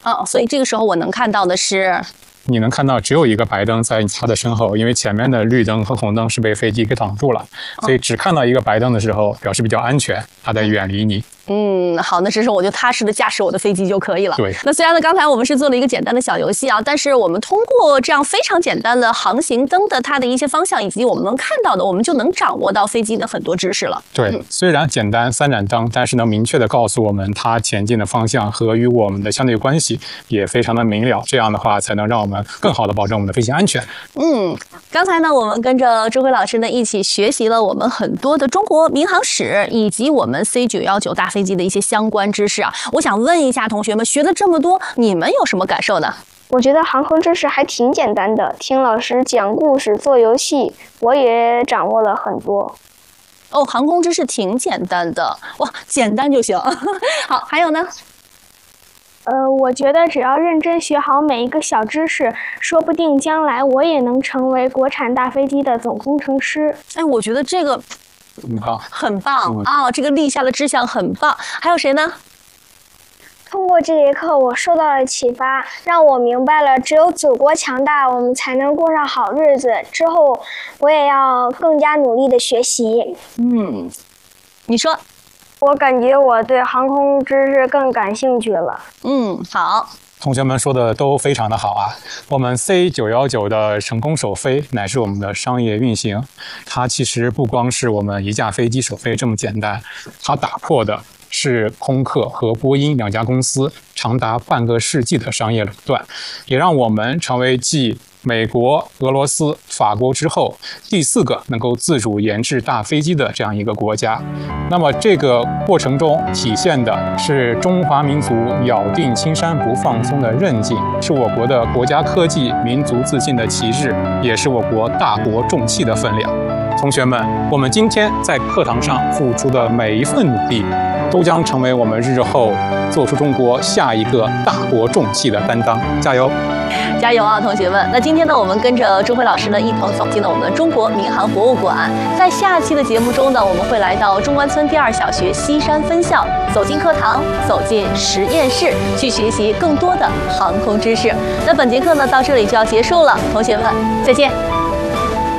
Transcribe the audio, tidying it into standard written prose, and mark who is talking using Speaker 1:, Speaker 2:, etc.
Speaker 1: 哦，所以这个时候我能看到的是。
Speaker 2: 你能看到只有一个白灯在它的身后，因为前面的绿灯和红灯是被飞机给挡住了，所以只看到一个白灯的时候，表示比较安全，它在远离你。
Speaker 1: 好，那这时候我就踏实的驾驶我的飞机就可以了。
Speaker 2: 对，
Speaker 1: 那虽然呢，刚才我们是做了一个简单的小游戏啊，但是我们通过这样非常简单的航行灯的它的一些方向，以及我们能看到的，我们就能掌握到飞机的很多知识了。
Speaker 2: 对，虽然简单3盏灯，但是能明确的告诉我们它前进的方向和与我们的相对关系也非常的明了。这样的话，才能让我们更好的保证我们的飞行安全。
Speaker 1: 刚才呢，我们跟着周辉老师呢一起学习了我们很多的中国民航史以及我们 C919大飞机的一些相关知识啊。我想问一下同学们，学了这么多，你们有什么感受呢？
Speaker 3: 我觉得航空知识还挺简单的，听老师讲故事、做游戏，我也掌握了很多。
Speaker 1: 哦，航空知识挺简单的，哇，简单就行。好，还有呢？
Speaker 3: 我觉得只要认真学好每一个小知识，说不定将来我也能成为国产大飞机的总工程师。
Speaker 1: 哎，我觉得这个很棒啊，这个立下的志向很棒。还有谁呢？
Speaker 3: 通过这节课，我受到了启发，让我明白了只有祖国强大，我们才能过上好日子。之后，我也要更加努力的学习。
Speaker 1: 你说。
Speaker 3: 我感觉我对航空知识更感兴趣了。
Speaker 1: 好。
Speaker 2: 同学们说的都非常的好啊！我们 C919的成功首飞乃是我们的商业运行，它其实不光是我们一架飞机首飞这么简单，它打破的是空客和波音2家公司长达半个世纪的商业垄断，也让我们成为继美国、俄罗斯、法国之后第4个能够自主研制大飞机的这样一个国家。那么这个过程中体现的是中华民族咬定青山不放松的韧劲，是我国的国家科技、民族自信的旗帜，也是我国大国重器的分量。同学们，我们今天在课堂上付出的每一份努力，都将成为我们日后做出中国下一个大国重器的担当。加油！
Speaker 1: 加油啊，同学们！那今天呢，我们跟着周辉老师呢一同走进了我们的中国民航博物馆。在下期的节目中呢，我们会来到中关村第2小学西山分校，走进课堂，走进实验室，去学习更多的航空知识。那本节课呢到这里就要结束了，同学们再见。